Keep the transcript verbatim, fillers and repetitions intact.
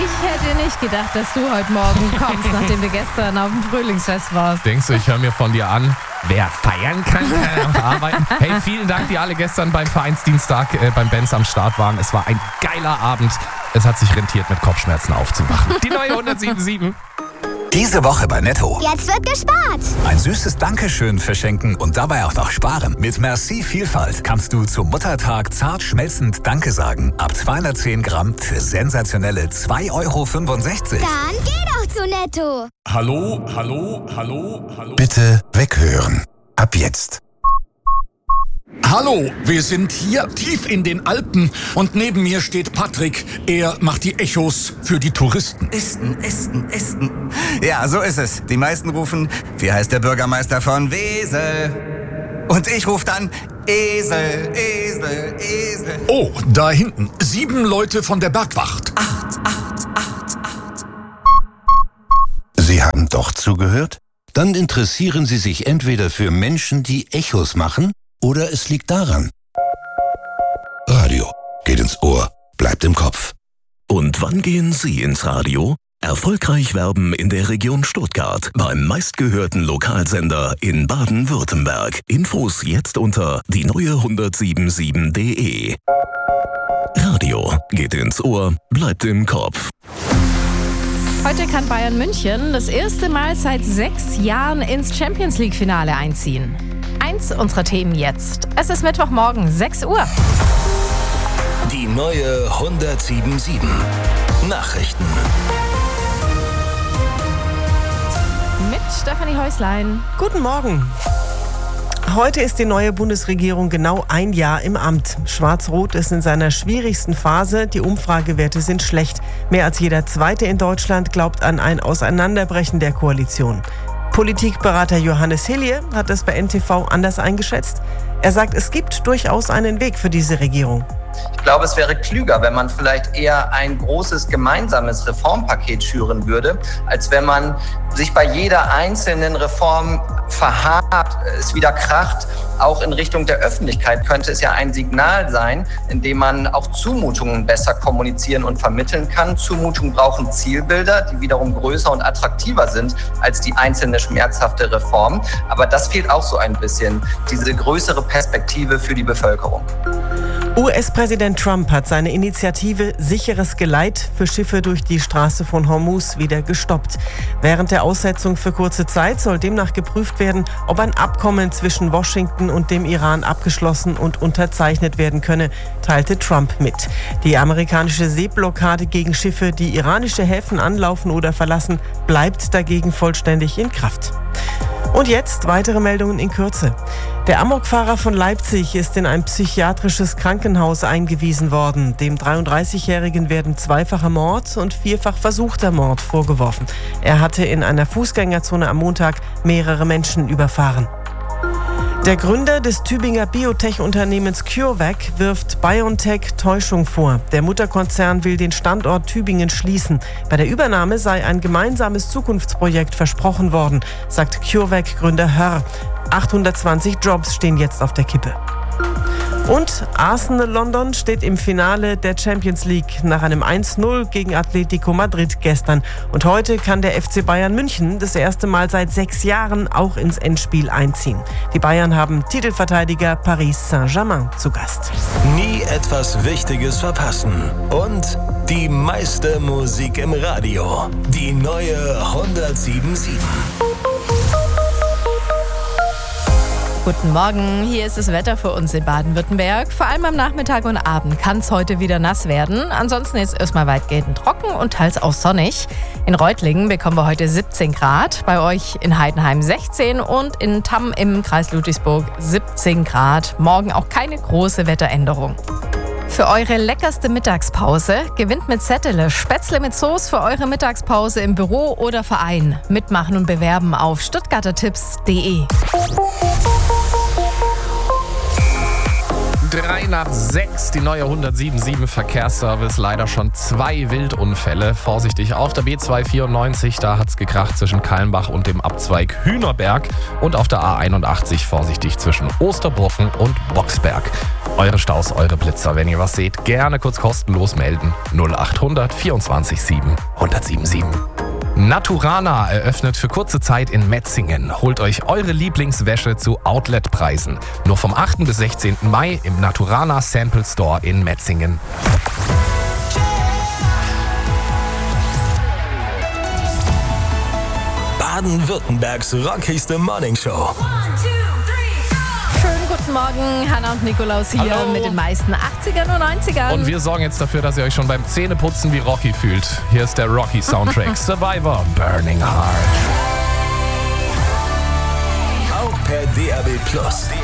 Ich hätte nicht gedacht, dass du heute Morgen kommst, nachdem du gestern auf dem Frühlingsfest warst. Denkst du, ich höre mir von dir an, wer feiern kann, kann auch arbeiten. Hey, vielen Dank, die alle gestern beim Vereinsdienstag äh, beim Benz am Start waren. Es war ein geiler Abend. Es hat sich rentiert, mit Kopfschmerzen aufzuwachen. Die neue hundertsieben Komma sieben. Diese Woche bei Netto. Jetzt wird gespart. Ein süßes Dankeschön verschenken und dabei auch noch sparen. Mit Merci Vielfalt kannst du zum Muttertag zart schmelzend Danke sagen. Ab zweihundertzehn Gramm für sensationelle zwei Euro fünfundsechzig. Dann geh doch zu Netto. Hallo, hallo, hallo, hallo. Bitte weghören. Ab jetzt. Hallo, wir sind hier tief in den Alpen und neben mir steht Patrick. Er macht die Echos für die Touristen. Esten, Esten, Esten. Ja, so ist es. Die meisten rufen, wie heißt der Bürgermeister von Wesel? Und ich rufe dann, Esel, Esel, Esel. Oh, da hinten, sieben Leute von der Bergwacht. Acht, acht, acht, acht. Sie haben doch zugehört? Dann interessieren Sie sich entweder für Menschen, die Echos machen, oder es liegt daran. Radio geht ins Ohr, bleibt im Kopf. Und wann gehen Sie ins Radio? Erfolgreich werben in der Region Stuttgart beim meistgehörten Lokalsender in Baden-Württemberg. Infos jetzt unter die neue hundertsieben Komma sieben punkt de. Radio geht ins Ohr, bleibt im Kopf. Heute kann Bayern München das erste Mal seit sechs Jahren ins Champions-League-Finale einziehen. Eins unserer Themen jetzt. Es ist Mittwochmorgen, sechs Uhr. Die neue hundertsieben Komma sieben. Nachrichten. Mit Stefanie Häuslein. Guten Morgen. Heute ist die neue Bundesregierung genau ein Jahr im Amt. Schwarz-Rot ist in seiner schwierigsten Phase. Die Umfragewerte sind schlecht. Mehr als jeder Zweite in Deutschland glaubt an ein Auseinanderbrechen der Koalition. Politikberater Johannes Hilje hat das bei N T V anders eingeschätzt. Er sagt, es gibt durchaus einen Weg für diese Regierung. Ich glaube, es wäre klüger, wenn man vielleicht eher ein großes gemeinsames Reformpaket schüren würde, als wenn man sich bei jeder einzelnen Reform verharrt, es wieder kracht. Auch in Richtung der Öffentlichkeit könnte es ja ein Signal sein, in dem man auch Zumutungen besser kommunizieren und vermitteln kann. Zumutungen brauchen Zielbilder, die wiederum größer und attraktiver sind als die einzelne schmerzhafte Reform. Aber das fehlt auch so ein bisschen, diese größere Perspektive für die Bevölkerung. U S-Präsident Trump hat seine Initiative Sicheres Geleit für Schiffe durch die Straße von Hormuz wieder gestoppt. Während der Aussetzung für kurze Zeit soll demnach geprüft werden, ob ein Abkommen zwischen Washington und dem Iran abgeschlossen und unterzeichnet werden könne, teilte Trump mit. Die amerikanische Seeblockade gegen Schiffe, die iranische Häfen anlaufen oder verlassen, bleibt dagegen vollständig in Kraft. Und jetzt weitere Meldungen in Kürze. Der Amokfahrer von Leipzig ist in ein psychiatrisches Krankenhaus eingewiesen worden. Dem dreiunddreißigjährigen werden zweifacher Mord und vierfach versuchter Mord vorgeworfen. Er hatte in einer Fußgängerzone am Montag mehrere Menschen überfahren. Der Gründer des Tübinger Biotech-Unternehmens CureVac wirft BioNTech Täuschung vor. Der Mutterkonzern will den Standort Tübingen schließen. Bei der Übernahme sei ein gemeinsames Zukunftsprojekt versprochen worden, sagt CureVac-Gründer Hörr. achthundertzwanzig Jobs stehen jetzt auf der Kippe. Und Arsenal London steht im Finale der Champions League nach einem eins null gegen Atletico Madrid gestern. Und heute kann der F C Bayern München das erste Mal seit sechs Jahren auch ins Endspiel einziehen. Die Bayern haben Titelverteidiger Paris Saint-Germain zu Gast. Nie etwas Wichtiges verpassen. Und die meiste Musik im Radio. Die neue hundertsieben Komma sieben. Guten Morgen, hier ist das Wetter für uns in Baden-Württemberg. Vor allem am Nachmittag und Abend kann es heute wieder nass werden. Ansonsten ist es erstmal weitgehend trocken und teils auch sonnig. In Reutlingen bekommen wir heute siebzehn Grad, bei euch in Heidenheim sechzehn und in Tamm im Kreis Ludwigsburg siebzehn Grad. Morgen auch keine große Wetteränderung. Für eure leckerste Mittagspause gewinnt mit Zettele Spätzle mit Soße für eure Mittagspause im Büro oder Verein. Mitmachen und bewerben auf stuttgartertipps punkt de. drei nach sechs, die neue hundertsieben Verkehrsservice. Leider schon zwei Wildunfälle. Vorsichtig auf der B zweihundertvierundneunzig, da hat's gekracht zwischen Kallenbach und dem Abzweig Hühnerberg. Und auf der A einundachtzig vorsichtig zwischen Osterburken und Boxberg. Eure Staus, eure Blitzer, wenn ihr was seht, gerne kurz kostenlos melden. null achthundert vierundzwanzig sieben hundertsiebenundsieben. Naturana eröffnet für kurze Zeit in Metzingen. Holt euch eure Lieblingswäsche zu Outletpreisen. Nur vom achten bis sechzehnten Mai im Naturana Sample Store in Metzingen. Baden-Württembergs rockigste Morningshow. Schönen guten Morgen, Hanna und Nikolaus hier Hallo. mit den meisten achtzigern und neunzigern. Und wir sorgen jetzt dafür, dass ihr euch schon beim Zähneputzen wie Rocky fühlt. Hier ist der Rocky-Soundtrack Survivor, Burning Heart. Auch per D A B Plus.